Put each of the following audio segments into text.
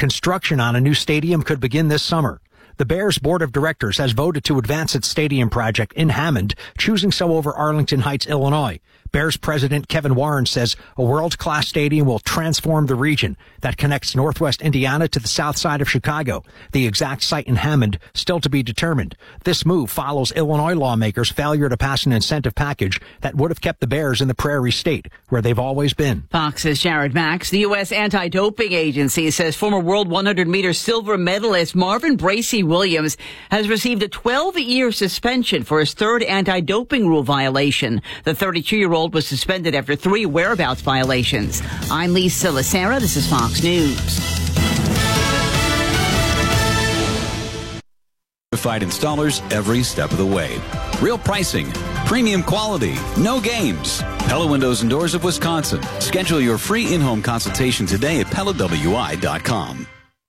Construction on a new stadium could begin this summer. The Bears Board of Directors has voted to advance its stadium project in Hammond, choosing so over Arlington Heights, Illinois. Bears President Kevin Warren says a world-class stadium will transform the region that connects northwest Indiana to the south side of Chicago. The exact site in Hammond still to be determined. This move follows Illinois lawmakers' failure to pass an incentive package that would have kept the Bears in the Prairie State, where they've always been. Fox's Jared Max. The U.S. Anti-Doping Agency says former world 100-meter silver medalist Marvin Bracey Williams has received a 12-year suspension for his third anti-doping rule violation. The 32-year-old was suspended after 3 whereabouts violations. I'm Lisa Lacera. This is Fox News. Certified installers every step of the way. Real pricing, premium quality, no games. Pella Windows and Doors of Wisconsin. Schedule your free in-home consultation today at PellaWI.com.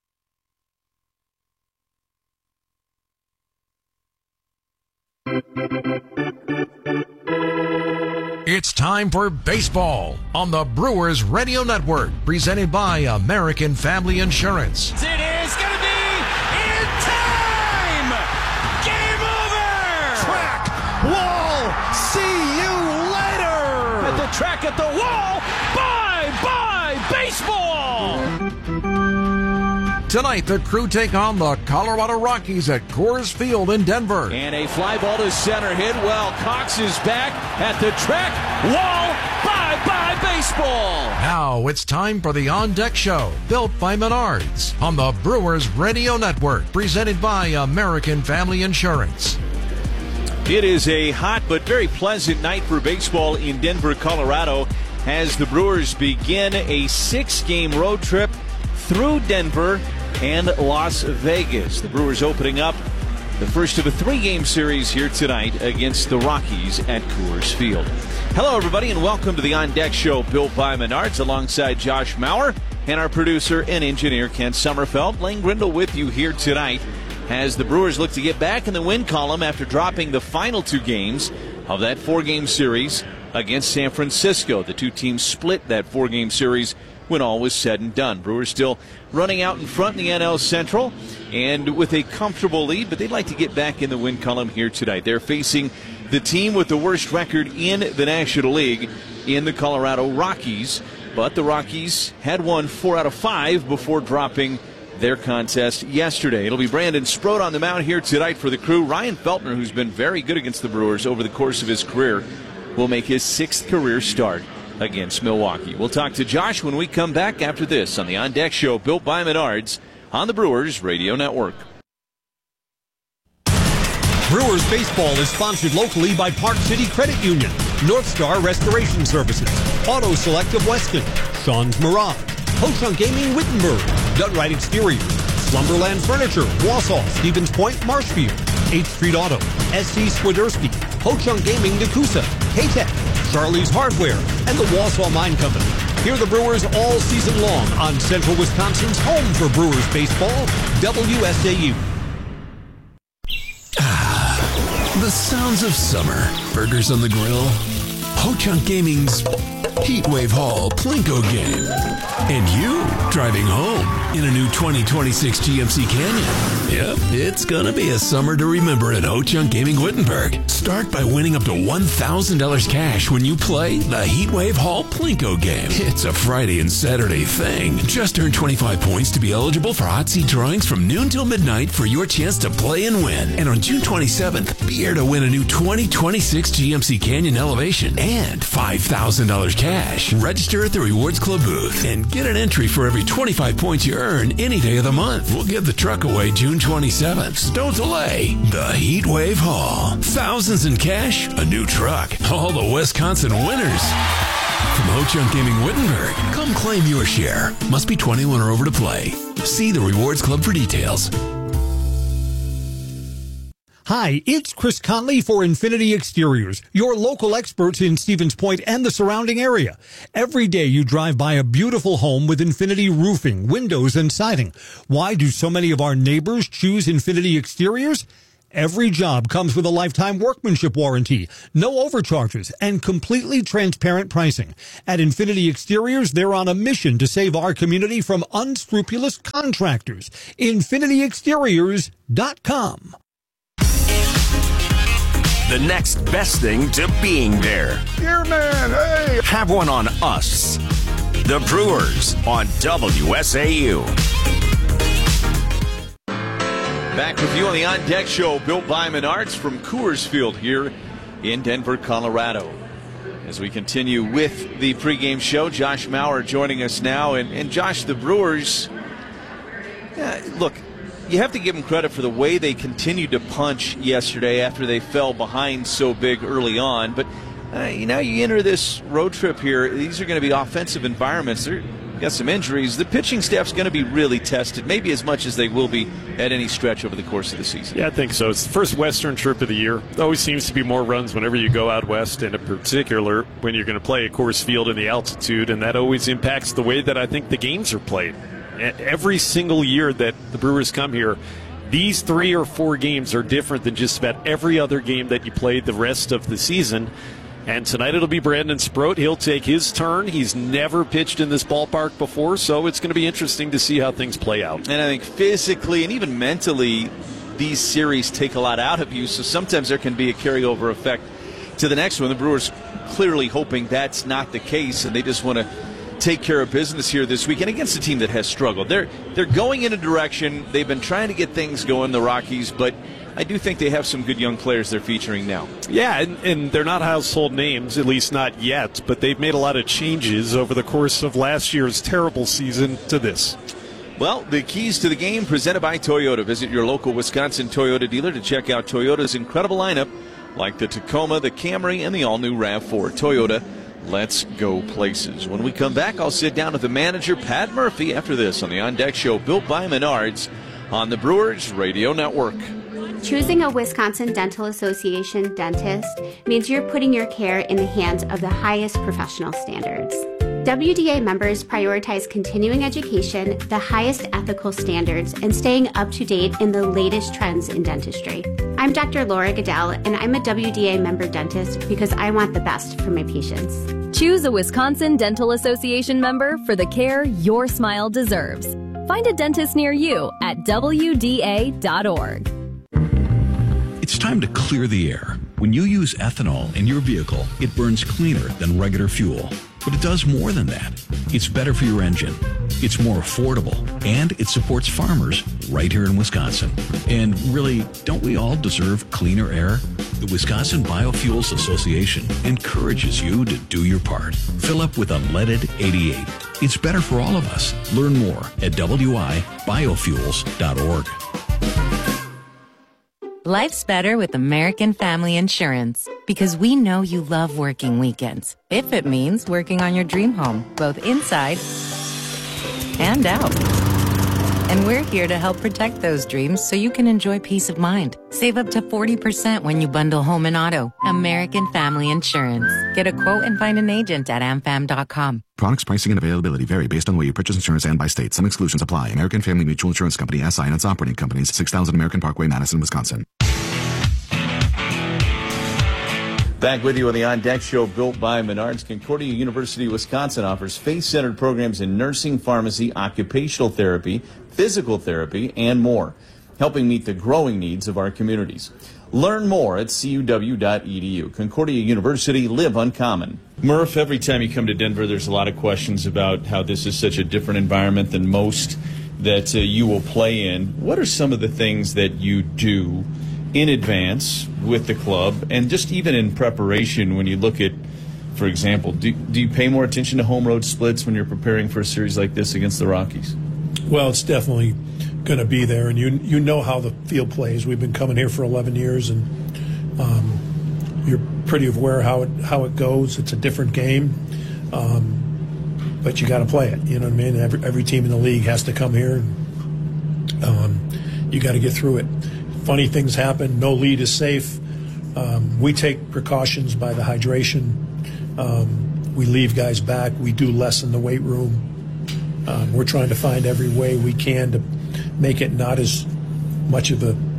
It's time for baseball on the Brewers Radio Network, presented by American Family Insurance. It is going to be in time! Game over! Track, wall, see you later! At the track, at the wall, bye-bye baseball! Tonight, the Crew take on the Colorado Rockies at Coors Field in Denver. And a fly ball to center hit well. Cox is back at the track. Wall, bye-bye baseball. Now it's time for the On Deck Show, built by Menards, on the Brewers Radio Network, presented by American Family Insurance. It is a hot but very pleasant night for baseball in Denver, Colorado, as the Brewers begin a 6-game road trip through Denver and Las Vegas. The Brewers opening up the first of a 3-game series here tonight against the Rockies at Coors Field. Hello, everybody, and welcome to the On Deck Show, built by Menards, alongside Josh Maurer and our producer and engineer, Ken Sommerfeld. Lane Grindle with you here tonight as the Brewers look to get back in the win column after dropping the final 2 games of that 4-game series against San Francisco. The 2 teams split that 4-game series when all was said and done. Brewers still running out in front in the NL Central and with a comfortable lead, but they'd like to get back in the win column here tonight. They're facing the team with the worst record in the National League in the Colorado Rockies, but the Rockies had won 4 out of 5 before dropping their contest yesterday. It'll be Brandon Sproat on the mound here tonight for the Crew. Ryan Feltner, who's been very good against the Brewers over the course of his career, will make his 6th career start against Milwaukee. We'll talk to Josh when we come back after this on the On Deck Show, built by Menards, on the Brewers Radio Network. Brewers baseball is sponsored locally by Park City Credit Union, North Star Restoration Services, Auto Select of Weston, Sean's Mirage, Ho-Chunk Gaming Wittenberg, Dunright Exterior, Slumberland Furniture, Wausau, Stevens Point, Marshfield, 8th Street Auto, SC Swiderski, Ho-Chunk Gaming Nakusa, K-Tech, Charlie's Hardware, and the Wausau Mine Company. Hear the Brewers all season long on Central Wisconsin's home for Brewers baseball, WSAU. The sounds of summer. Burgers on the grill. Ho-Chunk Gaming's Heatwave Hall Plinko game. And you driving home in a new 2026 GMC Canyon. Yep, it's gonna be a summer to remember at Ho-Chunk Gaming Wittenberg. Start by winning up to $1,000 cash when you play the Heatwave Hall Plinko game. It's a Friday and Saturday thing. Just earn 25 points to be eligible for hot seat drawings from noon till midnight for your chance to play and win. And on June 27th, be here to win a new 2026 GMC Canyon Elevation and $5,000 cash. Register at the Rewards Club booth and get an entry for every 25 points you earn any day of the month. We'll give the truck away June 27th. So don't delay. The Heatwave Hall. Thousands in cash, a new truck. All the Wisconsin winners. From Ho-Chunk Gaming Wittenberg, come claim your share. Must be 21 or over to play. See the Rewards Club for details. Hi, it's Chris Conley for Infinity Exteriors, your local experts in Stevens Point and the surrounding area. Every day you drive by a beautiful home with Infinity roofing, windows, and siding. Why do so many of our neighbors choose Infinity Exteriors? Every job comes with a lifetime workmanship warranty, no overcharges, and completely transparent pricing. At Infinity Exteriors, they're on a mission to save our community from unscrupulous contractors. InfinityExteriors.com. The next best thing to being there. Here, man, hey! Have one on us. The Brewers on WSAU. Back with you on the On Deck Show, built by Menards from Coors Field here in Denver, Colorado. As we continue with the pregame show, Josh Maurer joining us now. And Josh, the Brewers, look, you have to give them credit for the way they continued to punch yesterday after they fell behind so big early on. But you enter this road trip here, these are going to be offensive environments. They're got some injuries. The pitching staff's going to be really tested, maybe as much as they will be at any stretch over the course of the season. Yeah, I think so. It's the first Western trip of the year. There always seems to be more runs whenever you go out west, and in particular when you're going to play at Coors Field in the altitude, and that always impacts the way that I think the games are played. Every single year that the Brewers come here, these 3 or 4 games are different than just about every other game that you played the rest of the season. And tonight it'll be Brandon Sproat. He'll take his turn. He's never pitched in this ballpark before, so it's going to be interesting to see how things play out. And I think physically and even mentally, these series take a lot out of you, so sometimes there can be a carryover effect to the next one. The Brewers clearly hoping that's not the case, and they just want to take care of business here this weekend against a team that has struggled. They're going in a direction. They've been trying to get things going, the Rockies, but I do think they have some good young players they're featuring now. Yeah, and they're not household names, at least not yet, but they've made a lot of changes over the course of last year's terrible season to this. Well, the keys to the game presented by Toyota. Visit your local Wisconsin Toyota dealer to check out Toyota's incredible lineup, like the Tacoma, the Camry, and the all-new RAV4. Toyota, let's go places. When we come back, I'll sit down with the manager, Pat Murphy, after this on the On Deck Show, built by Menards on the Brewers Radio Network. Choosing a Wisconsin Dental Association dentist means you're putting your care in the hands of the highest professional standards. WDA members prioritize continuing education, the highest ethical standards, and staying up to date in the latest trends in dentistry. I'm Dr. Laura Goodell, and I'm a WDA member dentist because I want the best for my patients. Choose a Wisconsin Dental Association member for the care your smile deserves. Find a dentist near you at WDA.org. It's time to clear the air. When you use ethanol in your vehicle, it burns cleaner than regular fuel. But it does more than that. It's better for your engine. It's more affordable. And it supports farmers right here in Wisconsin. And really, don't we all deserve cleaner air? The Wisconsin Biofuels Association encourages you to do your part. Fill up with unleaded 88. It's better for all of us. Learn more at wibiofuels.org. Life's better with American Family Insurance because we know you love working weekends. If it means working on your dream home, both inside and out. And we're here to help protect those dreams so you can enjoy peace of mind. Save up to 40% when you bundle home and auto. American Family Insurance. Get a quote and find an agent at amfam.com. Products, pricing, and availability vary based on the way you purchase insurance and by state. Some exclusions apply. American Family Mutual Insurance Company, SI, and its operating companies, 6000 American Parkway, Madison, Wisconsin. Back with you on the On Deck Show, built by Menards. Concordia University, Wisconsin offers faith-centered programs in nursing, pharmacy, occupational therapy, physical therapy, and more, helping meet the growing needs of our communities. Learn more at cuw.edu. Concordia University, live uncommon. Murph, every time you come to Denver, there's a lot of questions about how this is such a different environment than most that you will play in. What are some of the things that you do in advance with the club, and just even in preparation when you look at, for example, do you pay more attention to home road splits when you're preparing for a series like this against the Rockies? Well, it's definitely going to be there, and you know how the field plays. We've been coming here for 11 years, and you're pretty aware how it goes. It's a different game, but you got to play it. You know what I mean? Every team in the league has to come here, and you got to get through it. Funny things happen. No lead is safe. We take precautions by the hydration. We leave guys back. We do less in the weight room. We're trying to find every way we can to make it not as much of a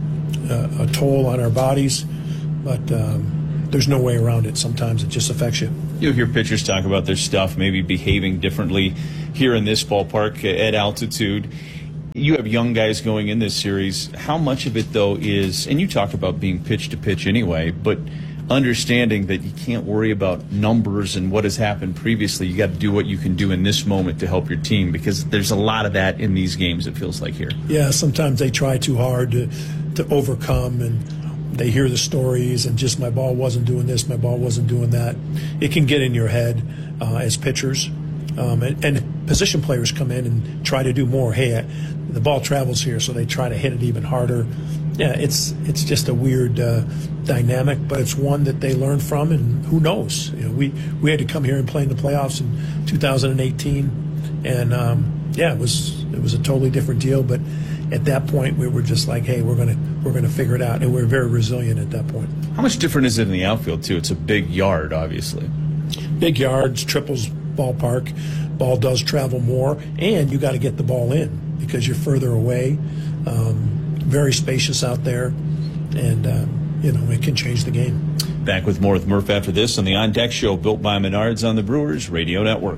a toll on our bodies, but there's no way around it. Sometimes it just affects you. You'll hear pitchers talk about their stuff, maybe behaving differently here in this ballpark at altitude. You have young guys going in this series. How much of it, though, is, and you talk about being pitch to pitch anyway, but understanding that you can't worry about numbers and what has happened previously. You got to do what you can do in this moment to help your team, because there's a lot of that in these games, it feels like here. Yeah, sometimes they try too hard to overcome, and they hear the stories and just, my ball wasn't doing this, my ball wasn't doing that. It can get in your head as pitchers. And position players come in and try to do more. Hey, the ball travels here, so they try to hit it even harder. Yeah, it's just a weird dynamic, but it's one that they learn from, and who knows? You know, we had to come here and play in the playoffs in 2018, and it was a totally different deal. But at that point, we were just like, hey, we're gonna figure it out, and we're very resilient at that point. How much different is it in the outfield too? It's a big yard, obviously. Big yards, triples ballpark. Ball does travel more, and you got to get the ball in because you're further away. Very spacious out there, and it can change the game. Back with more with Murph after this on the On Deck Show, built by Menards on the Brewers Radio Network.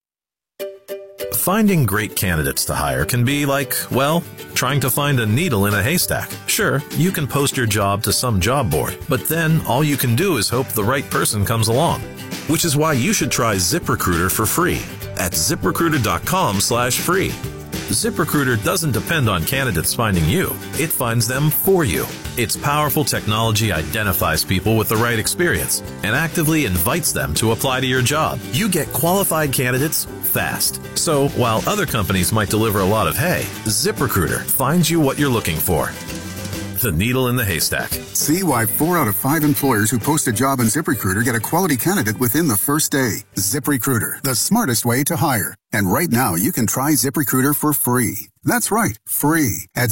Finding great candidates to hire can be like, well, trying to find a needle in a haystack. Sure, you can post your job to some job board, but then all you can do is hope the right person comes along. Which is why you should try ZipRecruiter for free at ZipRecruiter.com/free. ZipRecruiter doesn't depend on candidates finding you. It finds them for you. Its powerful technology identifies people with the right experience and actively invites them to apply to your job. You get qualified candidates fast. So while other companies might deliver a lot of hay, ZipRecruiter finds you what you're looking for. The needle in the haystack. See why 4 out of 5 employers who post a job on ZipRecruiter get a quality candidate within the first day. ZipRecruiter, the smartest way to hire. And right now, you can try ZipRecruiter for free. That's right, free at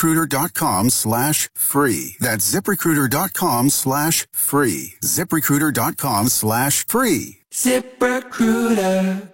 ZipRecruiter.com/free. That's ZipRecruiter.com/free. ZipRecruiter.com/free. ZipRecruiter.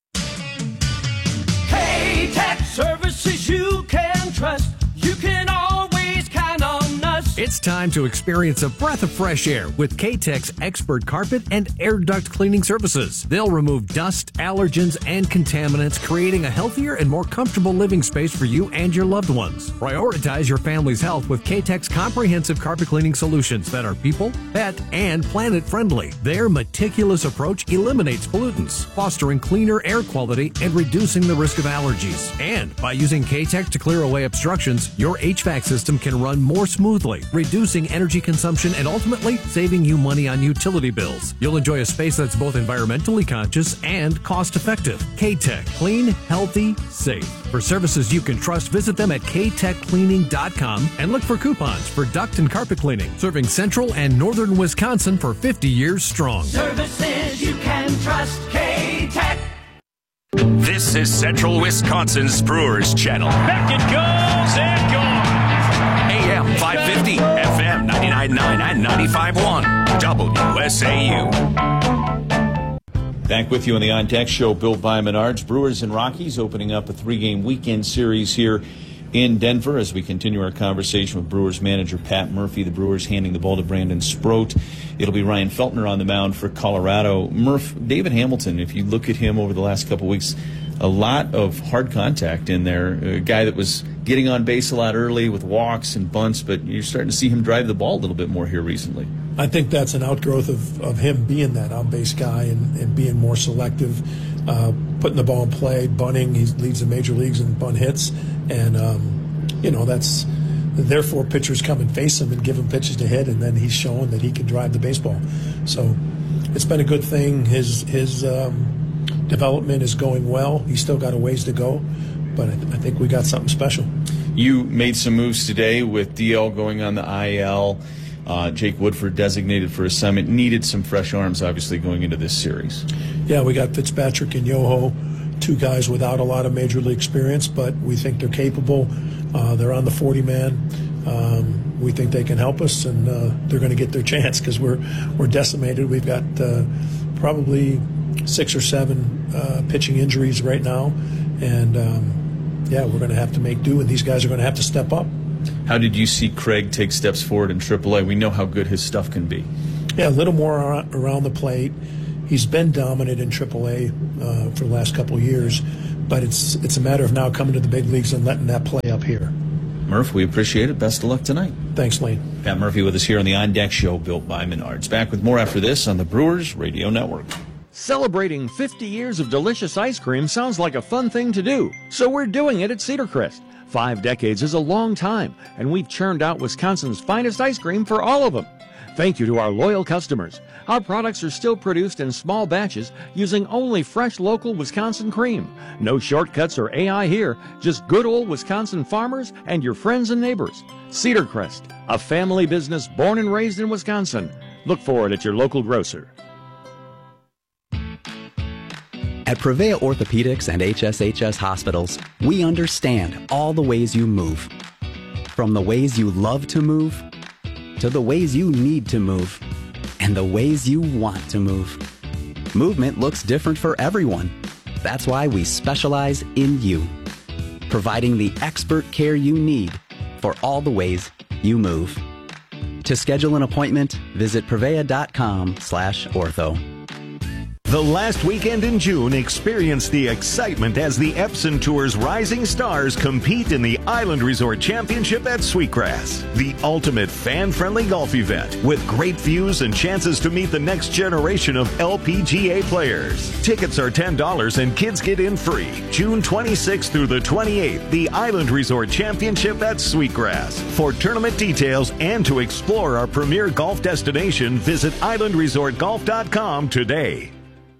K-Tech services you can trust. You can always count on us. It's time to experience a breath of fresh air with K-Tech's expert carpet and air duct cleaning services. They'll remove dust, allergens, and contaminants, creating a healthier and more comfortable living space for you and your loved ones. Prioritize your family's health with K-Tech's comprehensive carpet cleaning solutions that are people, pet, and planet friendly. Their meticulous approach eliminates pollutants, fostering cleaner air quality and reducing the risk of allergies. And by using K-Tech to clear away obstructions, your HVAC system can run more smoothly, reducing energy consumption and ultimately saving you money on utility bills. You'll enjoy a space that's both environmentally conscious and cost-effective. K-Tech. Clean, healthy, safe. For services you can trust, visit them at ktechcleaning.com and look for coupons for duct and carpet cleaning, serving central and northern Wisconsin for 50 years strong. Services you can trust. K-Tech. This is Central Wisconsin's Brewers Channel. Back it goes and gone. AM 550, FM 99.9 and 95.1, WSAU. Back with you on the On Deck Show, built by Menards. Brewers and Rockies opening up a 3-game weekend series here in Denver as we continue our conversation with Brewers manager Pat Murphy. The Brewers handing the ball to Brandon Sproat. It'll be Ryan Feltner on the mound for Colorado. Murph, David Hamilton, if you look at him over the last couple of weeks, a lot of hard contact in there. A guy that was getting on base a lot early with walks and bunts, but you're starting to see him drive the ball a little bit more here recently. I think that's an outgrowth of him being that on-base guy and being more selective, putting the ball in play, bunting. He leads the major leagues in bunt hits, and that's therefore pitchers come and face him and give him pitches to hit, and then he's showing that he can drive the baseball. So it's been a good thing. His development is going well. He's still got a ways to go, but I think we got something special. You made some moves today with DL going on the IL. Jake Woodford designated for assignment. Needed some fresh arms, obviously, going into this series. Yeah, we got Fitzpatrick and Yoho, 2 guys without a lot of major league experience, but we think they're capable. They're on the 40-man. We think they can help us, and they're going to get their chance because we're decimated. We've got probably 6 or 7 pitching injuries right now, and we're going to have to make do, and these guys are going to have to step up. How did you see Craig take steps forward in AAA? We know how good his stuff can be. Yeah, a little more around the plate. He's been dominant in AAA for the last couple of years, but it's a matter of now coming to the big leagues and letting that play up here. Murph, we appreciate it. Best of luck tonight. Thanks, Lane. Pat Murphy with us here on the On Deck Show, built by Menards. Back with more after this on the Brewers Radio Network. Celebrating 50 years of delicious ice cream sounds like a fun thing to do, so we're doing it at Cedar Crest. 5 decades is a long time, and we've churned out Wisconsin's finest ice cream for all of them. Thank you to our loyal customers. Our products are still produced in small batches using only fresh local Wisconsin cream. No shortcuts or AI here, just good old Wisconsin farmers and your friends and neighbors. Cedar Crest, a family business born and raised in Wisconsin. Look for it at your local grocer. At Prevea Orthopedics and HSHS Hospitals, we understand all the ways you move. From the ways you love to move, to the ways you need to move, and the ways you want to move. Movement looks different for everyone. That's why we specialize in you, providing the expert care you need for all the ways you move. To schedule an appointment, visit prevea.com/ortho. The last weekend in June, experience the excitement as the Epson Tour's rising stars compete in the Island Resort Championship at Sweetgrass, the ultimate fan-friendly golf event with great views and chances to meet the next generation of LPGA players. Tickets are $10 and kids get in free. June 26th through the 28th, the Island Resort Championship at Sweetgrass. For tournament details and to explore our premier golf destination, visit islandresortgolf.com today.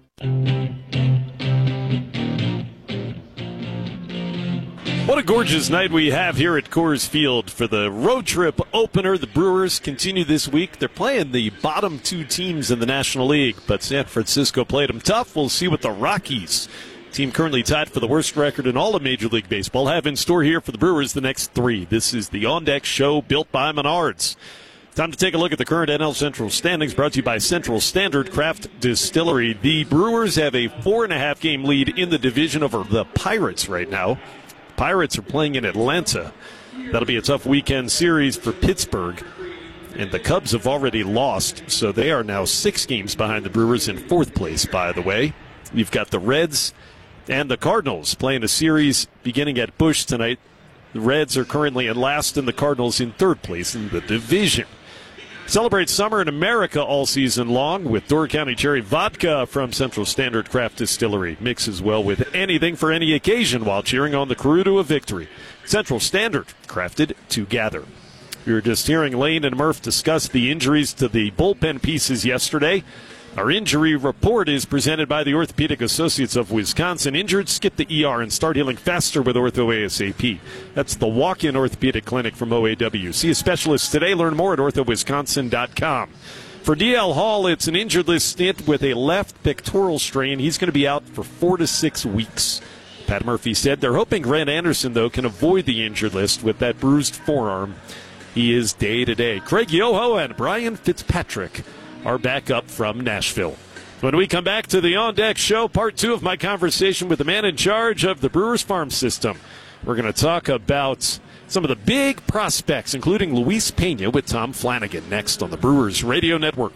What a gorgeous night we have here at Coors Field for the road trip opener. The Brewers continue this week. They're playing the bottom 2 teams in the National League, but San Francisco played them tough. We'll see what the Rockies, team currently tied for the worst record in all of Major League Baseball, have in store here for the Brewers the next 3. This is the On Deck Show, built by Menards. Time to take a look at the current NL Central standings, brought to you by Central Standard Craft Distillery. The Brewers have a 4.5-game lead in the division over the Pirates right now. Pirates are playing in Atlanta. That'll be a tough weekend series for Pittsburgh. And the Cubs have already lost, so they are now 6 games behind the Brewers in 4th place, by the way. You've got the Reds and the Cardinals playing a series beginning at Busch tonight. The Reds are currently in last and the Cardinals in 3rd place in the division. Celebrate summer in America all season long with Door County Cherry Vodka from Central Standard Craft Distillery. Mixes well with anything for any occasion while cheering on the crew to a victory. Central Standard, crafted to gather. We were just hearing Lane and Murph discuss the injuries to the bullpen pieces yesterday. Our injury report is presented by the Orthopedic Associates of Wisconsin. Injured, skip the ER and start healing faster with Ortho ASAP. That's the walk-in orthopedic clinic from OAW. See a specialist today. Learn more at orthowisconsin.com. For DL Hall, it's an injured list stint with a left pectoral strain. He's going to be out for 4 to 6 weeks. Pat Murphy said they're hoping Grant Anderson, though, can avoid the injured list with that bruised forearm. He is day-to-day. Craig Yoho and Brian Fitzpatrick are back up from Nashville. When we come back to the On Deck Show, part 2 of my conversation with the man in charge of the Brewers farm system, we're going to talk about some of the big prospects, including Luis Pena with Tom Flanagan, next on the Brewers Radio Network.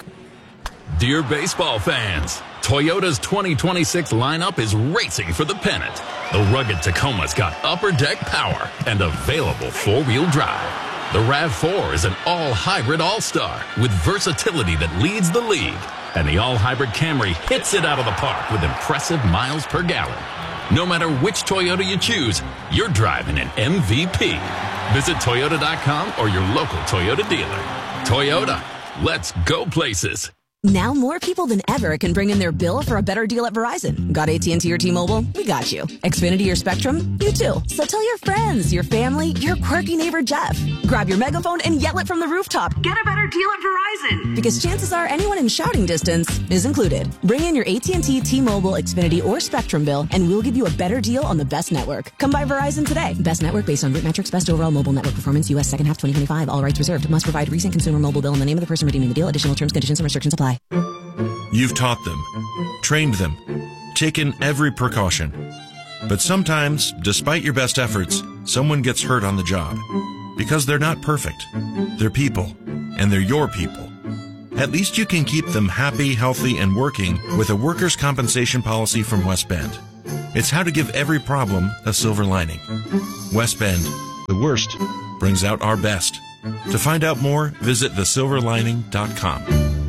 Dear baseball fans, Toyota's 2026 lineup is racing for the pennant. The rugged Tacoma's got upper deck power and available four-wheel drive. The RAV4 is an all-hybrid all-star with versatility that leads the league. And the all-hybrid Camry hits it out of the park with impressive miles per gallon. No matter which Toyota you choose, you're driving an MVP. Visit Toyota.com or your local Toyota dealer. Toyota, let's go places. Now more people than ever can bring in their bill for a better deal at Verizon. Got AT&T or T-Mobile? We got you. Xfinity or Spectrum? You too. So tell your friends, your family, your quirky neighbor Jeff. Grab your megaphone and yell it from the rooftop. Get a better deal at Verizon. Because chances are anyone in shouting distance is included. Bring in your AT&T, T-Mobile, Xfinity, or Spectrum bill and we'll give you a better deal on the best network. Come by Verizon today. Best network based on root metrics, best overall mobile network performance, U.S. second half 2025. All rights reserved. Must provide recent consumer mobile bill and the name of the person redeeming the deal. Additional terms, conditions, and restrictions apply. You've taught them, trained them, taken every precaution. But sometimes, despite your best efforts, someone gets hurt on the job. Because they're not perfect. They're people, and they're your people. At least you can keep them happy, healthy, and working with a workers' compensation policy from West Bend. It's how to give every problem a silver lining. West Bend, the worst brings out our best. To find out more, visit thesilverlining.com.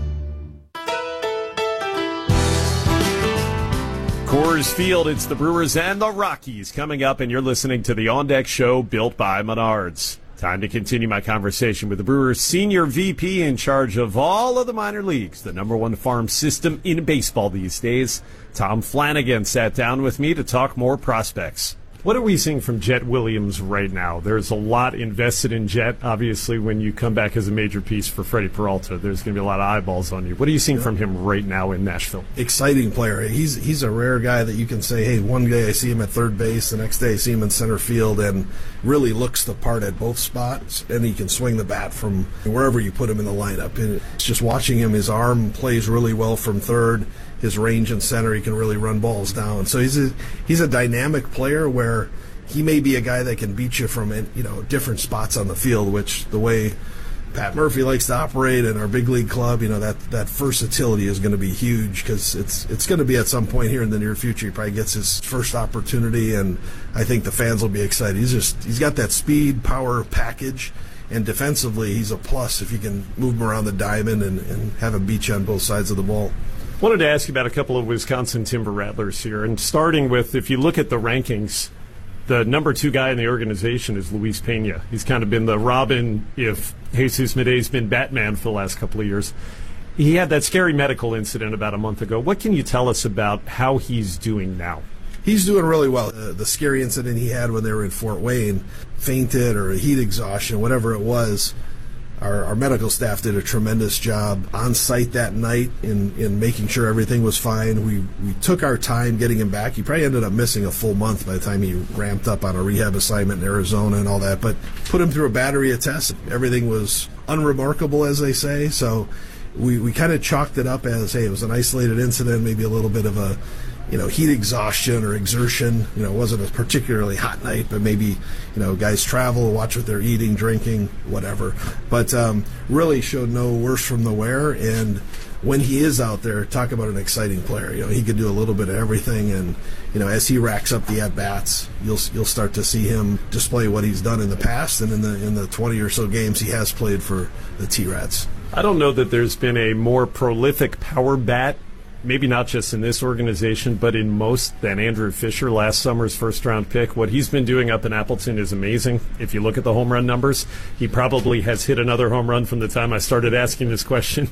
Coors Field, it's the Brewers and the Rockies coming up, and you're listening to the On Deck Show built by Menards. Time to continue my conversation with the Brewers' senior VP in charge of all of the minor leagues, the number one farm system in baseball these days. Tom Flanagan sat down with me to talk more prospects. What are we seeing from Jet Williams right now? There's a lot invested in Jet. Obviously, when you come back as a major piece for Freddie Peralta, there's going to be a lot of eyeballs on you. What are you seeing from him right now in Nashville? Exciting player. He's a rare guy that you can say, hey, one day I see him at third base, the next day I see him in center field, and really looks the part at both spots, and he can swing the bat from wherever you put him in the lineup. And it's just watching him, his arm plays really well from third. His range in center, he can really run balls down. So he's a dynamic player where he may be a guy that can beat you from different spots on the field, which the way Pat Murphy likes to operate in our big league club, that versatility is going to be huge because it's going to be at some point here in the near future. He probably gets his first opportunity, and I think the fans will be excited. He's got that speed, power package, and defensively he's a plus if you can move him around the diamond and have him beat you on both sides of the ball. Wanted to ask you about a couple of Wisconsin Timber Rattlers here, and starting with, if you look at the rankings, the number 2 guy in the organization is Luis Pena. He's kind of been the Robin if Jesus Miday's been Batman for the last couple of years. He had that scary medical incident about a month ago. What can you tell us about how he's doing now? He's doing really well. The scary incident he had when they were in Fort Wayne, fainted or heat exhaustion, whatever it was, Our medical staff did a tremendous job on site that night in making sure everything was fine. We took our time getting him back. He probably ended up missing a full month by the time he ramped up on a rehab assignment in Arizona and all that, but put him through a battery of tests. Everything was unremarkable, as they say, so we kind of chalked it up as, hey, it was an isolated incident, maybe a little bit of a heat exhaustion or exertion. It wasn't a particularly hot night, but maybe, guys travel, watch what they're eating, drinking, whatever. But really showed no worse from the wear. And when he is out there, talk about an exciting player. He could do a little bit of everything. And, as he racks up the at-bats, you'll start to see him display what he's done in the past and in the 20 or so games he has played for the T-Rats. I don't know that there's been a more prolific power bat, maybe not just in this organization, but in most, than Andrew Fisher, last summer's first-round pick. What he's been doing up in Appleton is amazing. If you look at the home run numbers, he probably has hit another home run from the time I started asking this question.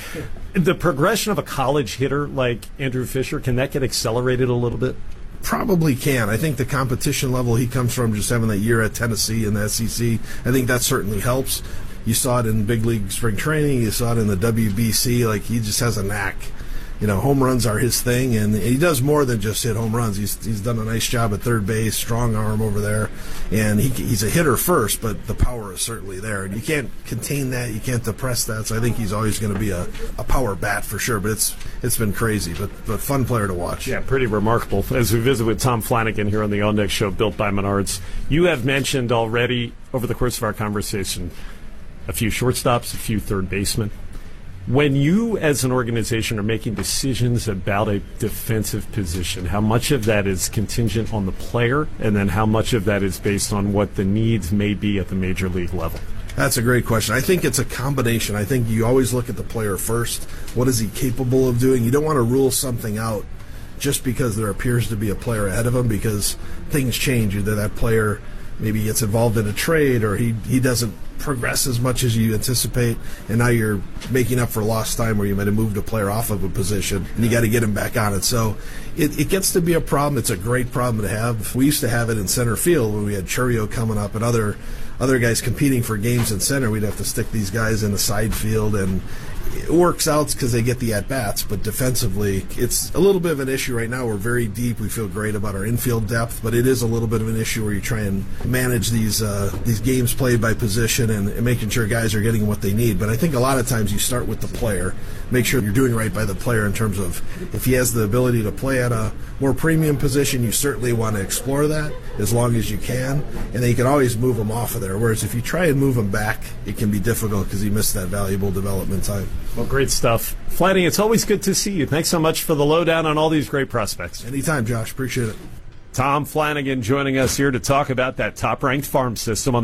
The progression of a college hitter like Andrew Fisher, can that get accelerated a little bit? Probably can. I think the competition level he comes from, just having that year at Tennessee and the SEC, I think that certainly helps. You saw it in big league spring training. You saw it in the WBC. He just has a knack. Home runs are his thing, and he does more than just hit home runs. He's done a nice job at third base, strong arm over there, and he's a hitter first, but the power is certainly there. And you can't contain that, you can't depress that, so I think he's always going to be a power bat for sure, but it's been crazy, but fun player to watch. Yeah, pretty remarkable. As we visit with Tom Flanagan here on the On Deck Show, built by Menards, you have mentioned already over the course of our conversation a few shortstops, a few third basemen. When you, as an organization, are making decisions about a defensive position, how much of that is contingent on the player, and then how much of that is based on what the needs may be at the major league level? That's a great question. I think it's a combination. I think you always look at the player first. What is he capable of doing? You don't want to rule something out just because there appears to be a player ahead of him, because things change. Either that player maybe gets involved in a trade, or he doesn't progress as much as you anticipate, and now you're making up for lost time where you might have moved a player off of a position and you got to get him back on it. So it gets to be a problem. It's a great problem to have. We used to have it in center field when we had Churio coming up and other guys competing for games in center. We'd have to stick these guys in the side field, and it works out because they get the at-bats, but defensively it's a little bit of an issue right now. We're very deep. We feel great about our infield depth, but it is a little bit of an issue where you try and manage these games played by position position and making sure guys are getting what they need. But I think a lot of times you start with the player, make sure you're doing right by the player in terms of if he has the ability to play at a more premium position, you certainly want to explore that as long as you can, and then you can always move him off of there. Whereas if you try and move him back, it can be difficult because he missed that valuable development time. Well, great stuff. Flatty, it's always good to see you. Thanks so much for the lowdown on all these great prospects. Anytime, Josh. Appreciate it. Tom Flanagan joining us here to talk about that top-ranked farm system on